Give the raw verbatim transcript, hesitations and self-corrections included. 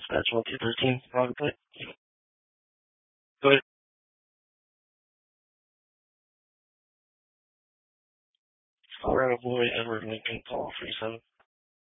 Dispatch one two thirteen. Wrong plate. Go ahead. Colorado boy Edward Lincoln, call three seven.